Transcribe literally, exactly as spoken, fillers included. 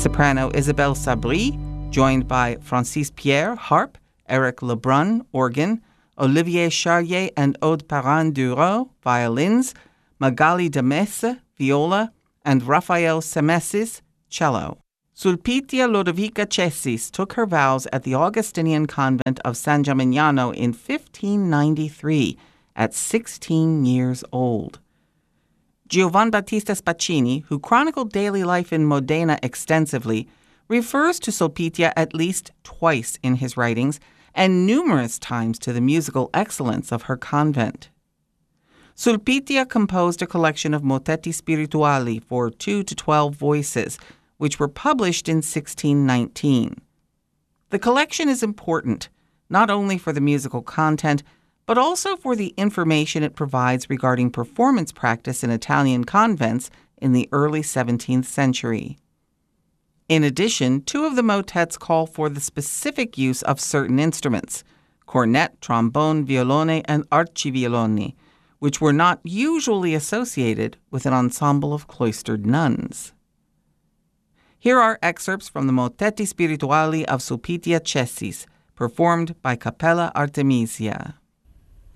soprano Isabelle Sabri, joined by Francis Pierre, harp, Eric Lebrun, organ, Olivier Charrier and Aude Parent-Dureau, violins, Magali de Messe, viola, and Raphael Semesis, cello. Sulpitia Lodovica Cessis took her vows at the Augustinian convent of San Gimignano in fifteen ninety-three, at sixteen years old. Giovan Battista Spaccini, who chronicled daily life in Modena extensively, refers to Sulpitia at least twice in his writings and numerous times to the musical excellence of her convent. Sulpitia composed a collection of motetti spirituali for two to twelve voices, which were published in sixteen nineteen. The collection is important, not only for the musical content, but also for the information it provides regarding performance practice in Italian convents in the early seventeenth century. In addition, two of the motets call for the specific use of certain instruments, cornet, trombone, violone, and archivioloni, which were not usually associated with an ensemble of cloistered nuns. Here are excerpts from the Motetti Spirituali of Sulpitia Cessis, performed by Cappella Artemisia.